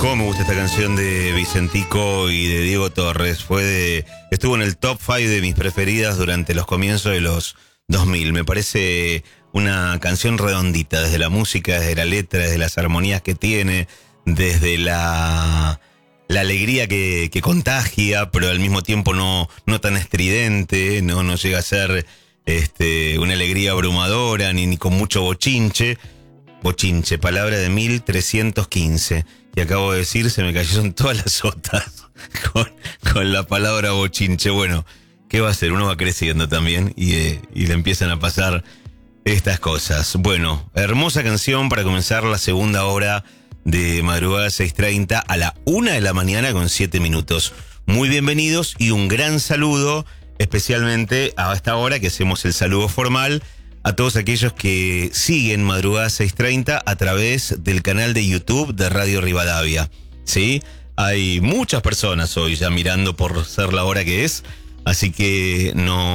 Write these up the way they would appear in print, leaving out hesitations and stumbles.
Cómo me gusta esta canción de Vicentico y de Diego Torres. Estuvo en el top 5 de mis preferidas durante los comienzos de los 2000. Me parece una canción redondita, desde la música, desde la letra, desde las armonías que tiene, desde la alegría que contagia, pero al mismo tiempo no tan estridente, no llega a ser una alegría abrumadora ni con mucho bochinche. Bochinche, palabra de 1315. Y acabo de decir, se me cayeron todas las otras con la palabra bochinche. Bueno, ¿qué va a hacer? Uno va creciendo también y le empiezan a pasar estas cosas. Bueno, hermosa canción para comenzar la segunda hora de Madrugada 6:30 a la 1 de la mañana con 7 minutos. Muy bienvenidos y un gran saludo, especialmente a esta hora que hacemos el saludo formal a todos aquellos que siguen Madrugada 6:30 a través del canal de YouTube de Radio Rivadavia. ¿Sí? Hay muchas personas hoy ya mirando por ser la hora que es, así que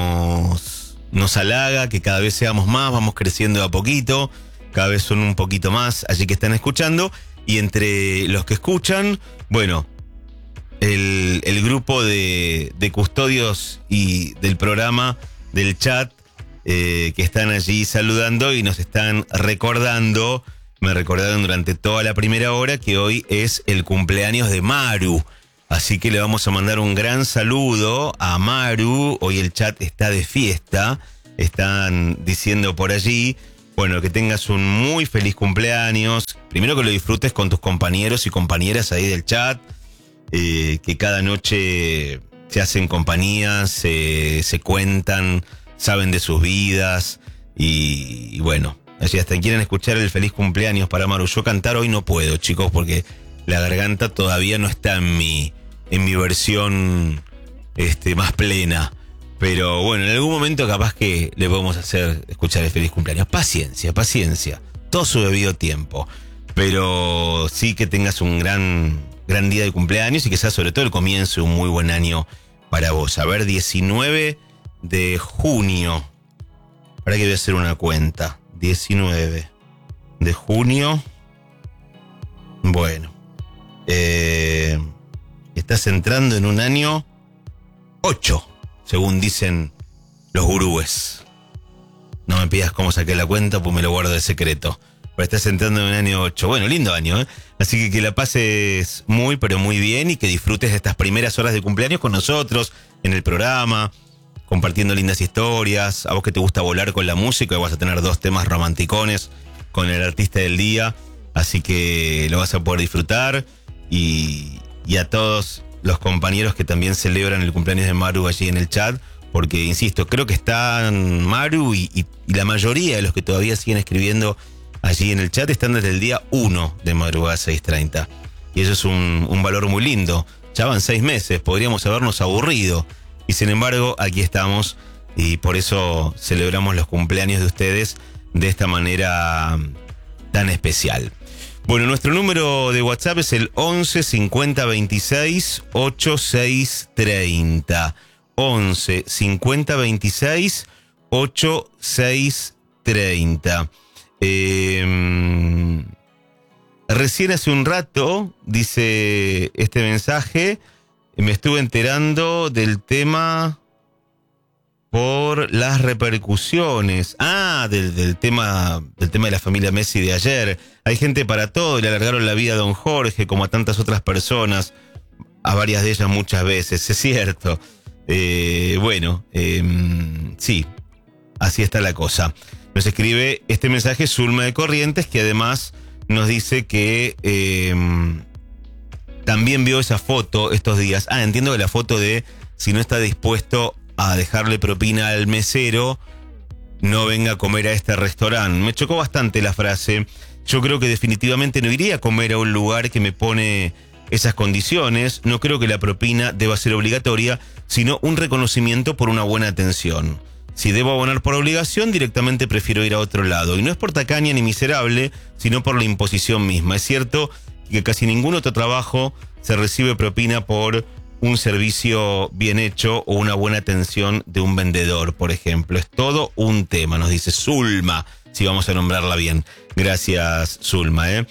nos halaga que cada vez seamos más, vamos creciendo de a poquito, cada vez son un poquito más, allí que están escuchando, y entre los que escuchan, bueno, el grupo de custodios y del programa, del chat, que están allí saludando y nos están recordando. Me recordaron durante toda la primera hora que hoy es el cumpleaños de Maru. Así que le vamos a mandar un gran saludo a Maru. Hoy el chat está de fiesta. Están diciendo por allí, bueno, que tengas un muy feliz cumpleaños. Primero que lo disfrutes con tus compañeros y compañeras ahí del chat. Que cada noche se hacen compañías, se cuentan, saben de sus vidas y bueno, así hasta quieren escuchar el feliz cumpleaños para Maru. Yo cantar hoy no puedo, chicos, porque la garganta todavía no está en mi versión más plena. Pero bueno, en algún momento capaz que le podemos hacer escuchar el feliz cumpleaños. Paciencia, todo su debido tiempo. Pero sí que tengas un gran día de cumpleaños y que sea sobre todo el comienzo de un muy buen año para vos. A ver, 19 de junio. Para que voy a hacer una cuenta. 19 de junio. Bueno. Estás entrando en un año 8, según dicen los gurúes. No me pidas cómo saqué la cuenta, pues me lo guardo de secreto. Pero estás entrando en un año 8. Bueno, lindo año, ¿eh? Así que la pases muy, pero muy bien y que disfrutes de estas primeras horas de cumpleaños con nosotros en el programa, compartiendo lindas historias. A vos que te gusta volar con la música, vas a tener 2 temas romanticones con el artista del día, así que lo vas a poder disfrutar. Y a todos los compañeros que también celebran el cumpleaños de Maru allí en el chat, porque insisto, creo que están Maru y la mayoría de los que todavía siguen escribiendo allí en el chat están desde el día 1 de Madrugada 6:30. Y eso es un valor muy lindo. Ya van 6 meses, podríamos habernos aburrido. Y sin embargo, aquí estamos y por eso celebramos los cumpleaños de ustedes de esta manera tan especial. Bueno, nuestro número de WhatsApp es el 11 50 26 8630. 11 50 26 8630. Recién hace un rato, dice este mensaje, me estuve enterando del tema por las repercusiones. Del tema de la familia Messi de ayer. Hay gente para todo, le alargaron la vida a don Jorge, como a tantas otras personas, a varias de ellas muchas veces, es cierto. Sí, así está la cosa. Nos escribe este mensaje Zulma de Corrientes, que además nos dice que también vio esa foto estos días. Entiendo que la foto de si no está dispuesto a dejarle propina al mesero, no venga a comer a este restaurante. Me chocó bastante la frase. Yo creo que definitivamente no iría a comer a un lugar que me pone esas condiciones. No creo que la propina deba ser obligatoria, sino un reconocimiento por una buena atención. Si debo abonar por obligación, directamente prefiero ir a otro lado. Y no es por tacaña ni miserable, sino por la imposición misma. Es cierto que casi ningún otro trabajo se recibe propina por un servicio bien hecho o una buena atención de un vendedor, por ejemplo. Es todo un tema, nos dice Zulma, si vamos a nombrarla bien. Gracias, Zulma,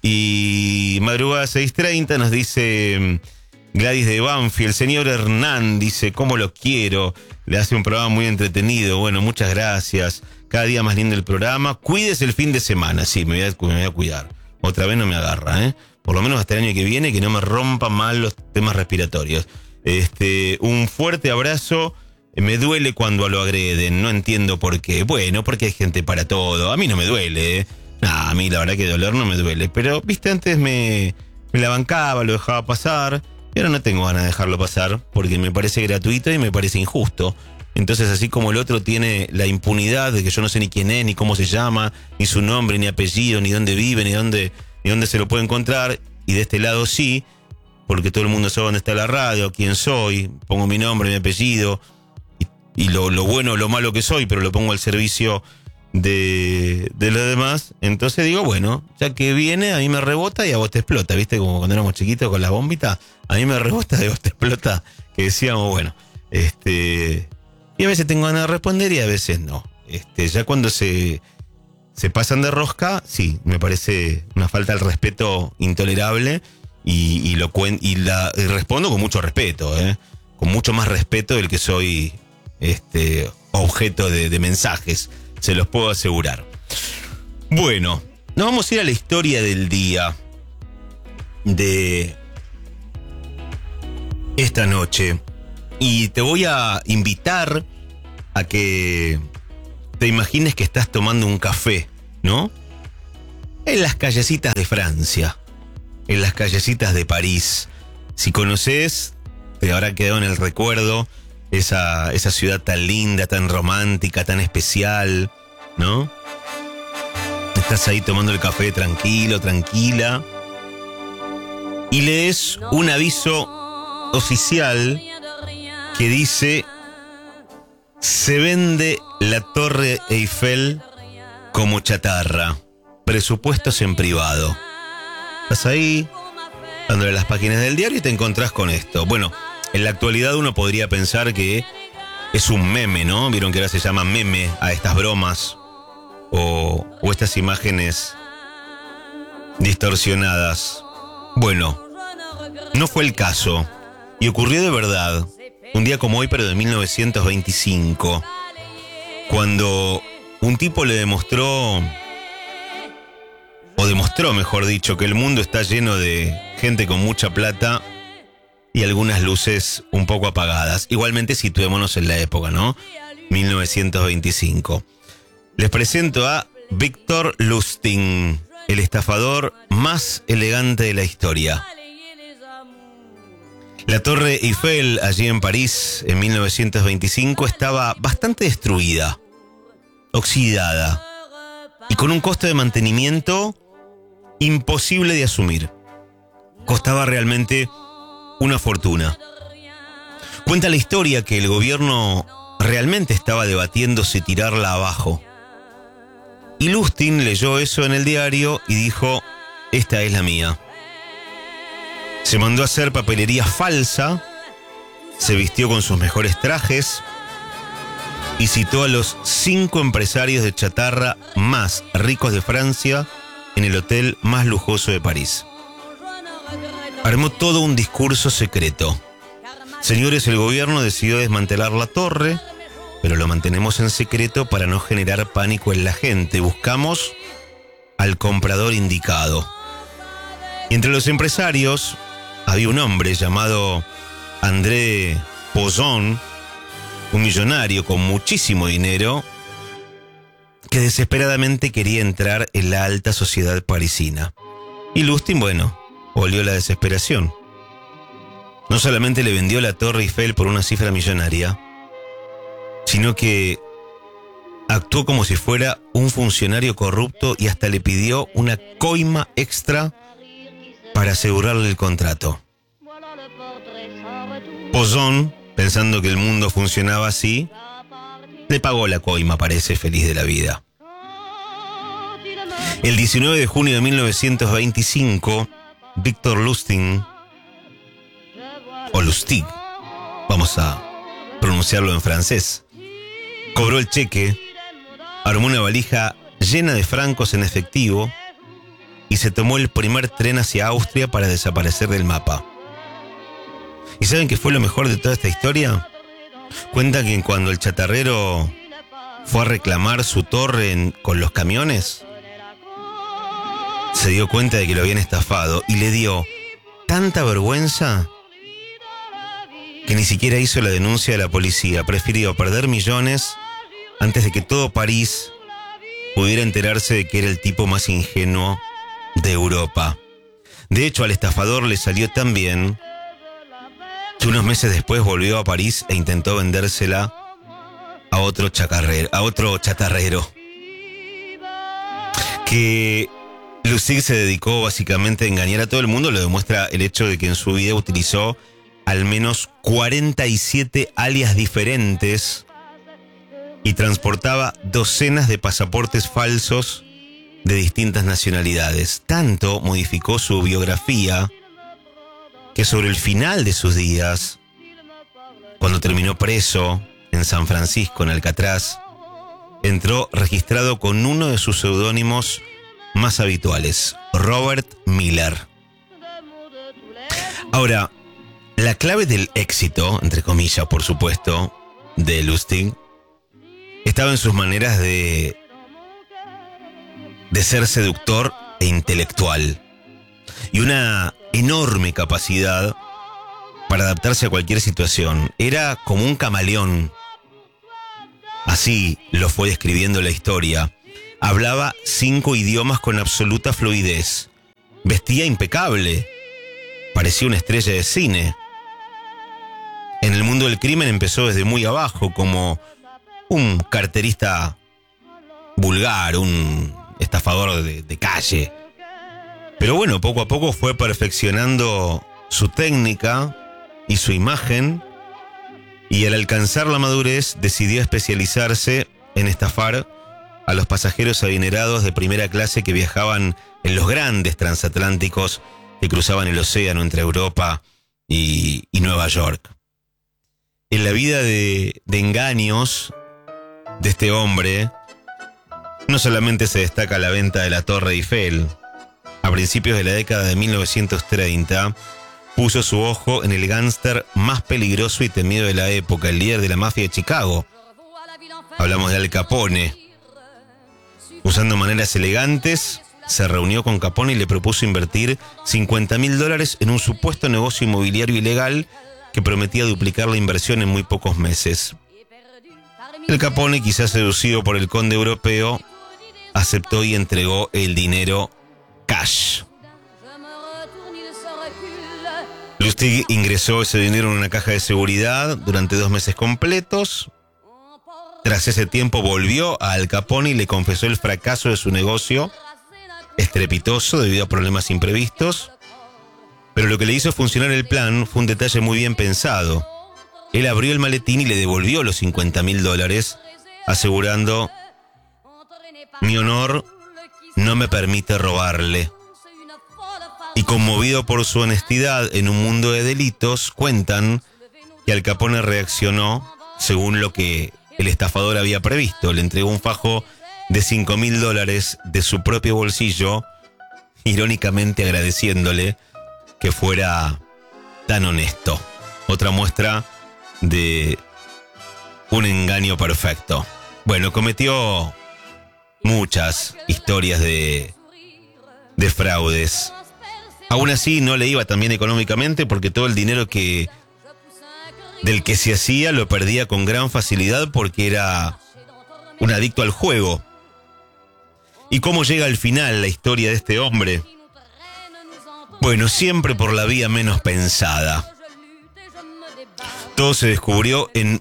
Y madrugada 6:30 nos dice Gladys de Banfield, el señor Hernán dice, ¿cómo lo quiero? Le hace un programa muy entretenido. Bueno, muchas gracias. Cada día más lindo el programa. Cuídese el fin de semana. Sí, me voy a cuidar. Otra vez no me agarra, ¿eh? Por lo menos hasta el año que viene, que no me rompan mal los temas respiratorios. Un fuerte abrazo. Me duele cuando lo agreden, no entiendo por qué. Bueno, porque hay gente para todo. A mí no me duele, ¿eh? Nah, a mí la verdad que dolor no me duele. Pero, viste, antes me la bancaba, lo dejaba pasar. Y ahora no tengo ganas de dejarlo pasar porque me parece gratuito y me parece injusto. Entonces, así como el otro tiene la impunidad de que yo no sé ni quién es, ni cómo se llama, ni su nombre, ni apellido, ni dónde vive, ni dónde se lo puede encontrar. Y de este lado sí, porque todo el mundo sabe dónde está la radio, quién soy, pongo mi nombre, mi apellido, y lo bueno o lo malo que soy, pero lo pongo al servicio de los demás. Entonces digo, bueno, ya que viene, a mí me rebota y a vos te explota, ¿viste? Como cuando éramos chiquitos con las bombitas, a mí me rebota y a vos te explota, que decíamos, bueno, y a veces tengo ganas de responder y a veces no. Ya cuando se pasan de rosca, sí, me parece una falta de respeto intolerable y respondo con mucho respeto, con mucho más respeto del que soy objeto de mensajes, se los puedo asegurar. Bueno, nos vamos a ir a la historia del día de esta noche y te voy a invitar a que te imagines que estás tomando un café, ¿no? En las callecitas de Francia, en las callecitas de París. Si conoces, te habrá quedado en el recuerdo esa ciudad tan linda, tan romántica, tan especial, ¿no? Estás ahí tomando el café tranquilo, tranquila, y lees un aviso oficial que dice: se vende la Torre Eiffel como chatarra, presupuestos en privado. Estás ahí, dándole las páginas del diario y te encontrás con esto. Bueno, en la actualidad uno podría pensar que es un meme, ¿no? Vieron que ahora se llama meme a estas bromas o estas imágenes distorsionadas. Bueno, no fue el caso y ocurrió de verdad, un día como hoy, pero de 1925, cuando un tipo le demostró, mejor dicho, que el mundo está lleno de gente con mucha plata y algunas luces un poco apagadas. Igualmente situémonos en la época, ¿no? 1925. Les presento a Victor Lustig, el estafador más elegante de la historia. La Torre Eiffel, allí en París, en 1925, estaba bastante destruida, oxidada, y con un costo de mantenimiento imposible de asumir. Costaba realmente una fortuna. Cuenta la historia que el gobierno realmente estaba debatiendo si tirarla abajo. Y Lustig leyó eso en el diario y dijo: esta es la mía. Se mandó a hacer papelería falsa, se vistió con sus mejores trajes y citó a los 5 empresarios de chatarra más ricos de Francia en el hotel más lujoso de París. Armó todo un discurso secreto. Señores, el gobierno decidió desmantelar la torre, pero lo mantenemos en secreto para no generar pánico en la gente. Buscamos al comprador indicado. Y entre los empresarios había un hombre llamado André Poisson, un millonario con muchísimo dinero, que desesperadamente quería entrar en la alta sociedad parisina. Y Lustig, bueno, olió la desesperación. No solamente le vendió la Torre Eiffel por una cifra millonaria, sino que actuó como si fuera un funcionario corrupto y hasta le pidió una coima extra para asegurarle el contrato. Poisson, pensando que el mundo funcionaba así, le pagó la coima, parece feliz de la vida. El 19 de junio de 1925, Victor Lustig, o Lustig, vamos a pronunciarlo en francés, cobró el cheque, armó una valija llena de francos en efectivo y se tomó el primer tren hacia Austria para desaparecer del mapa. ¿Y saben qué fue lo mejor de toda esta historia? Cuentan que cuando el chatarrero fue a reclamar su torre con los camiones, se dio cuenta de que lo habían estafado y le dio tanta vergüenza que ni siquiera hizo la denuncia a la policía. Prefirió perder millones antes de que todo París pudiera enterarse de que era el tipo más ingenuo de Europa. De hecho, al estafador le salió tan bien que unos meses después volvió a París e intentó vendérsela a otro chatarrero. Que Lustig se dedicó básicamente a engañar a todo el mundo, lo demuestra el hecho de que en su vida utilizó al menos 47 alias diferentes y transportaba docenas de pasaportes falsos de distintas nacionalidades. Tanto modificó su biografía que sobre el final de sus días, cuando terminó preso en San Francisco, en Alcatraz, entró registrado con uno de sus seudónimos más habituales, Robert Miller. Ahora, la clave del éxito, entre comillas, por supuesto, de Lustig, estaba en sus maneras de ser seductor e intelectual, y una enorme capacidad para adaptarse a cualquier situación. Era como un camaleón. Así lo fue describiendo la historia. Hablaba 5 idiomas con absoluta fluidez. Vestía impecable. Parecía una estrella de cine. En el mundo del crimen empezó desde muy abajo, como un carterista vulgar, un estafador de calle. Pero bueno, poco a poco fue perfeccionando su técnica y su imagen, y al alcanzar la madurez decidió especializarse en estafar a los pasajeros adinerados de primera clase que viajaban en los grandes transatlánticos que cruzaban el océano entre Europa y Nueva York. En la vida de engaños de este hombre, no solamente se destaca la venta de la Torre Eiffel. A principios de la década de 1930, puso su ojo en el gángster más peligroso y temido de la época, el líder de la mafia de Chicago. Hablamos de Al Capone. Usando maneras elegantes, se reunió con Capone y le propuso invertir $50.000 en un supuesto negocio inmobiliario ilegal que prometía duplicar la inversión en muy pocos meses. El Capone, quizás seducido por el conde europeo, aceptó y entregó el dinero cash. Lustig ingresó ese dinero en una caja de seguridad durante 2 meses completos. Tras ese tiempo volvió a Al Capone y le confesó el fracaso de su negocio, estrepitoso debido a problemas imprevistos. Pero lo que le hizo funcionar el plan fue un detalle muy bien pensado. Él abrió el maletín y le devolvió los $50.000, asegurando: mi honor no me permite robarle. Y conmovido por su honestidad en un mundo de delitos, cuentan que Al Capone reaccionó según lo que el estafador había previsto. Le entregó un fajo de $5.000 de su propio bolsillo, irónicamente agradeciéndole que fuera tan honesto. Otra muestra de un engaño perfecto. Bueno, cometió muchas historias de fraudes. Aún así no le iba tan bien económicamente, porque todo el dinero del que se hacía lo perdía con gran facilidad, porque era un adicto al juego. ¿Y cómo llega al final la historia de este hombre? Bueno, siempre por la vía menos pensada. Todo se descubrió en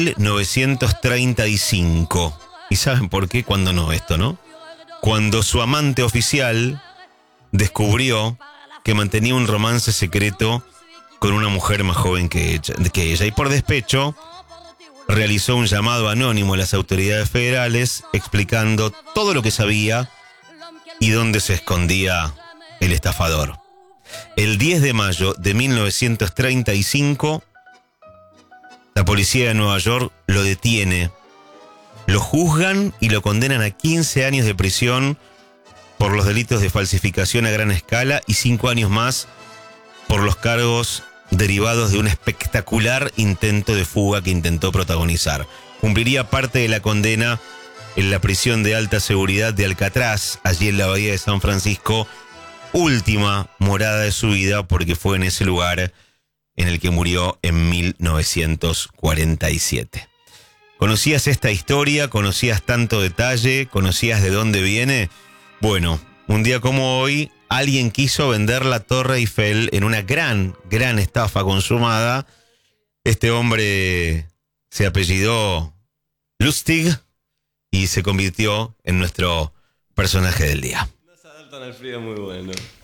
1935. ¿Y saben por qué? Cuando no, esto, ¿no? Cuando su amante oficial descubrió que mantenía un romance secreto con una mujer más joven que ella, y por despecho realizó un llamado anónimo a las autoridades federales explicando todo lo que sabía y dónde se escondía el estafador. El 10 de mayo de 1935, la policía de Nueva York lo detiene, lo juzgan y lo condenan a 15 años de prisión por los delitos de falsificación a gran escala y 5 años más por los cargos derivados de un espectacular intento de fuga que intentó protagonizar. Cumpliría parte de la condena en la prisión de alta seguridad de Alcatraz, allí en la bahía de San Francisco, última morada de su vida, porque fue en ese lugar en el que murió en 1947. ¿Conocías esta historia? ¿Conocías tanto detalle? ¿Conocías de dónde viene? Bueno, un día como hoy, alguien quiso vender la Torre Eiffel en una gran estafa consumada. Este hombre se apellidó Lustig y se convirtió en nuestro personaje del día. No se adaptan al frío, muy bueno.